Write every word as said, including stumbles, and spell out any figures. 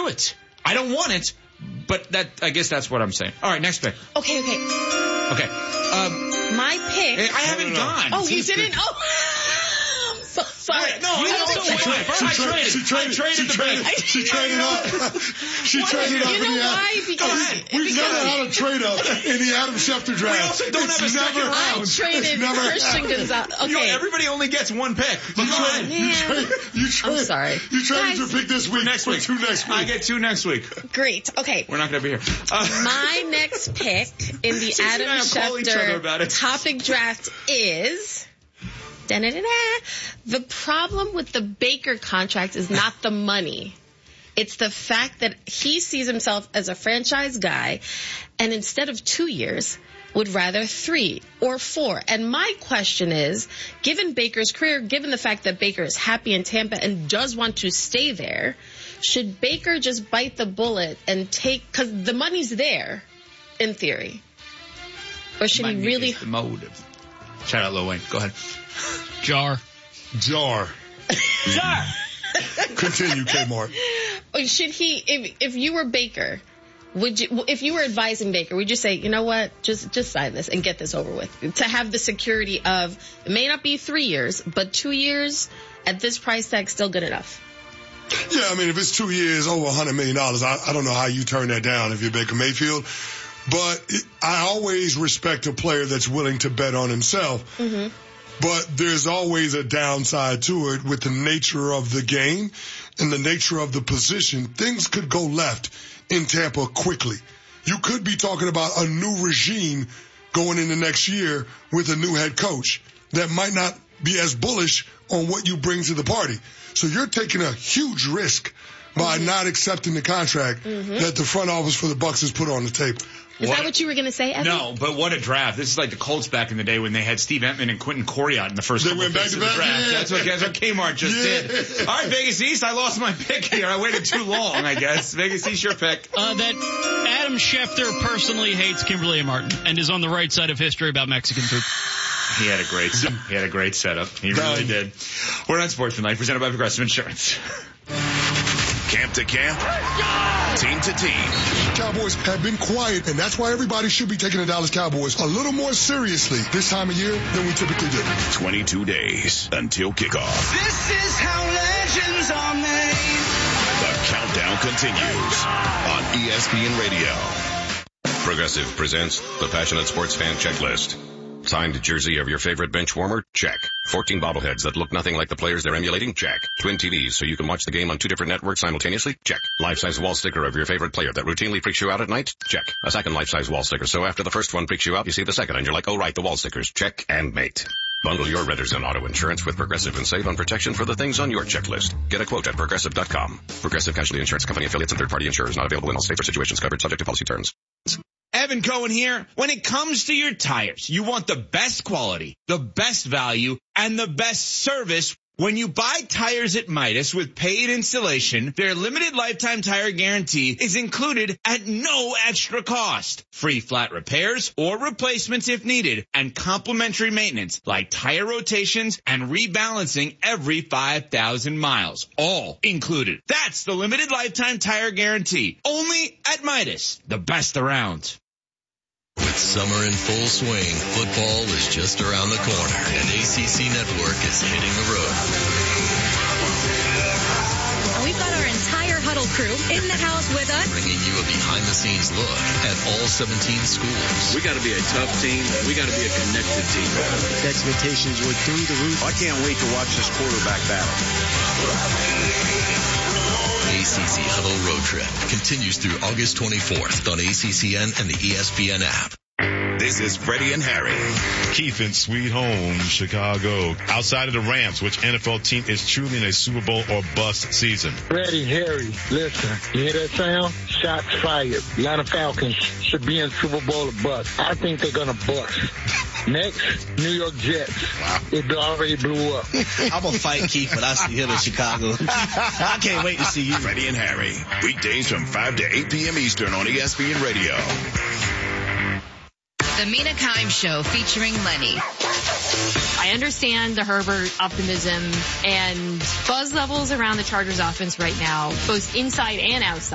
do it. I don't want it, but that I guess that's what I'm saying. All right, next pick. Okay, okay. Okay. Um, My pick. I haven't no, no, no. gone. Oh, you didn't? Oh. So, sorry. No, I don't think so. I traded. She traded. I traded She the traded. bank. She traded up. She traded up. You in know the Adam- why? Because, We've because never had a trade up in the Adam Schefter draft. We also don't it's have a second never round. I happened. traded It's never Christian happened. Gonzalez. Okay. You know, everybody only gets one pick. But You go traded. ahead. You traded. You traded. I'm sorry. You traded Guys. your pick this week. Next for week. two next week. I get two next week. Great. Okay. We're not going to be here. Uh, My next pick in the Cece and Adam I will call each other about it. Schefter topic draft is... Da-da-da-da. The problem with the Baker contract is not the money. It's the fact that he sees himself as a franchise guy, and instead of two years, would rather three or four. And my question is, given Baker's career, given the fact that Baker is happy in Tampa and does want to stay there, should Baker just bite the bullet and take, because the money's there, in theory? Or should he really... The motive. Shout out Lil Wayne. Go ahead. Jar. Jar. Jar. Continue, Kmart. Or should he, if if you were Baker, would you, if you were advising Baker, would you say, you know what, just just sign this and get this over with? To have the security of, it may not be three years, but two years at this price tag, still good enough. Yeah, I mean, if it's two years, over one hundred million dollars, I, I don't know how you turn that down if you're Baker Mayfield. But it, I always respect a player that's willing to bet on himself. Mm-hmm. But there's always a downside to it with the nature of the game and the nature of the position. Things could go left in Tampa quickly. You could be talking about a new regime going into next year with a new head coach that might not be as bullish on what you bring to the party. So you're taking a huge risk by mm-hmm. not accepting the contract mm-hmm. that the front office for the Bucs has put on the table. Is what? that what you were going to say, Evan? No, but what a draft. This is like the Colts back in the day when they had Steve Entman and Quentin Coriat in the first they couple went of back to of the back. draft. Yeah. That's what, that's what Kmart just yeah. did. All right, Vegas East, I lost my pick here. I waited too long, I guess. Vegas East, your pick. Uh, that Adam Schefter personally hates Kimberly and Martin and is on the right side of history about Mexican food. He had a great he had a great setup. He really did. We're on Sportsmanlike, presented by Progressive Insurance. Camp to camp, team to team. Cowboys have been quiet, and that's why everybody should be taking the Dallas Cowboys a little more seriously this time of year than we typically do. twenty-two days until kickoff. This is how legends are made. The countdown continues on E S P N Radio. Progressive presents the Passionate Sports Fan Checklist. Signed jersey of your favorite bench warmer? Check. fourteen bobbleheads that look nothing like the players they're emulating? Check. Twin T Vs so you can watch the game on two different networks simultaneously? Check. Life-size wall sticker of your favorite player that routinely freaks you out at night? Check. A second life-size wall sticker so after the first one freaks you out, you see the second and you're like, oh right, the wall stickers. Check and mate. Bundle your renters and auto insurance with Progressive and save on protection for the things on your checklist. Get a quote at Progressive dot com. Progressive Casualty Insurance Company affiliates and third-party insurers not available in all states or situations covered subject to policy terms. Evan Cohen here. When it comes to your tires, you want the best quality, the best value, and the best service. When you buy tires at Midas with paid installation, their limited lifetime tire guarantee is included at no extra cost. Free flat repairs or replacements if needed, and complimentary maintenance like tire rotations and rebalancing every five thousand miles. All included. That's the limited lifetime tire guarantee. Only at Midas. The best around. With summer in full swing, football is just around the corner, and A C C Network is hitting the road. We've got our entire Huddle crew in the house with us, bringing you a behind-the-scenes look at all seventeen schools. We got to be a tough team. We got to be a connected team. The expectations were through the roof. I can't wait to watch this quarterback battle. A C C Huddle Road Trip continues through August twenty-fourth on A C C N and the E S P N app. This is Freddie and Harry. Keith in Sweet Home, Chicago. Outside of the Rams, which N F L team is truly in a Super Bowl or bust season? Freddie, Harry, listen, you hear that sound? Shots fired. Atlanta Falcons should be in Super Bowl or bust. I think they're going to bust. Next, New York Jets. Wow. It already blew up. I'm going to fight Keith when I see him in Chicago. I can't wait to see you. Freddie and Harry. Weekdays from five to eight p.m. Eastern on E S P N Radio. The Mina Kimes Show featuring Lenny. I understand the Herbert optimism and buzz levels around the Chargers offense right now, both inside and outside.